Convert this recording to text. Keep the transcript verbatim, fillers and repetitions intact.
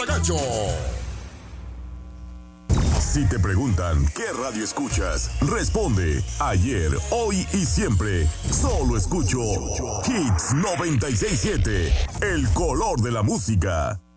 Gacho. Si te preguntan qué radio escuchas, responde ayer, hoy y siempre. Solo escucho Hits noventa y seis punto siete, el color de la música.